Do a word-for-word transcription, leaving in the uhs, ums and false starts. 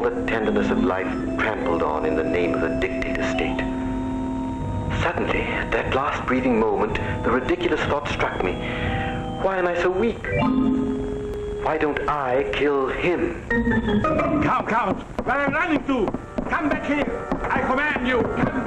the tenderness of life trampled on in the name of a dictator state. Suddenly, at that last breathing moment, the ridiculous thought struck me. Why am I so weak? Why don't I kill him? Count, Count, where are you running to? Come back here. I command you. Come